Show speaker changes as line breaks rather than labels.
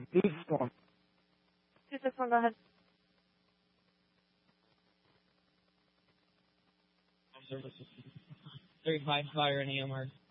261.
261, go ahead.
Services. 35 fire and AMR.